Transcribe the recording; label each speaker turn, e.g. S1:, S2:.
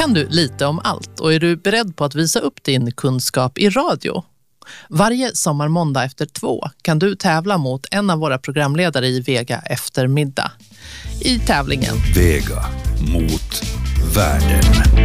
S1: Kan du lite om allt och är du beredd på att visa upp din kunskap i radio? Varje sommarmåndag efter 2 kan du tävla mot en av våra programledare i Vega eftermiddag. I tävlingen
S2: Vega mot världen.